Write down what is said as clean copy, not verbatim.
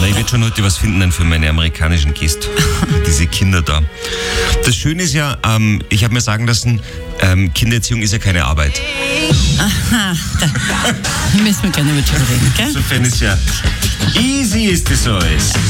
Na, ich werde schon heute was finden dann für meine amerikanischen Gäste. Diese Kinder da. Das Schöne ist ja, ich habe mir sagen lassen, Kindererziehung ist ja keine Arbeit. Aha, da müssen wir gerne mit drüber reden, gell? Insofern ist ja easy ist das alles.